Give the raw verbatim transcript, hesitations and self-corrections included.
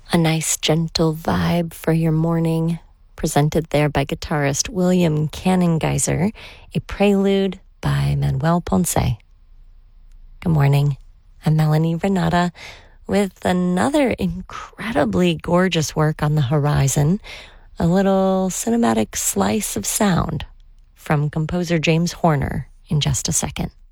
A nice gentle vibe for your morning, presented there by guitarist William Cannengeiser, a prelude by Manuel Ponce. Good morning. I'm Melanie Renata with another incredibly gorgeous work on the horizon, a little cinematic slice of sound from composer James Horner in just a second.